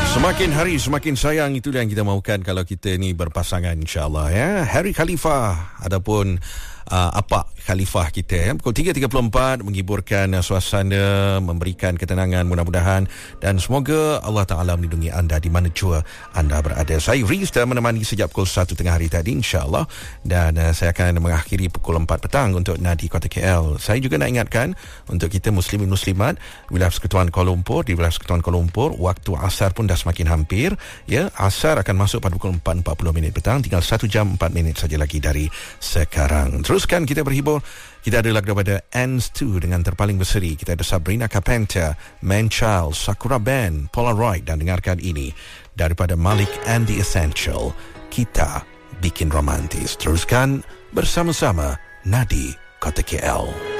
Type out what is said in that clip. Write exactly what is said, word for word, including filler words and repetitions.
Semakin hari semakin sayang, itulah yang kita mahukan kalau kita ni berpasangan, insya-Allah ya. Harry Khalifah adapun uh, apa Khalifah kita ya. Pukul tiga tiga puluh empat menghiburkan uh, suasana, memberikan ketenangan mudah-mudahan, dan semoga Allah Taala melindungi anda di mana jua anda berada. Saya Riz dan menemani sejak pukul satu tengah hari tadi, insya-Allah, dan uh, saya akan mengakhiri pukul empat petang untuk Nadi Kota K L. Saya juga nak ingatkan untuk kita muslimin muslimat wilayah Persekutuan Kuala Lumpur, di wilayah Persekutuan Kuala Lumpur, waktu asar pun dah semakin hampir ya. Asar akan masuk pada pukul empat empat puluh minit petang, tinggal satu jam empat minit saja lagi dari sekarang. Teruskan kita berhibur. Kita ada lagu daripada Ends two dengan Terpaling Berseri. Kita ada Sabrina Carpenter, Man Child, Sakura Band, Polaroid, dan dengarkan ini daripada Malik and the Essential, Kita Bikin Romantis. Teruskan bersama-sama Nadi Kota K L.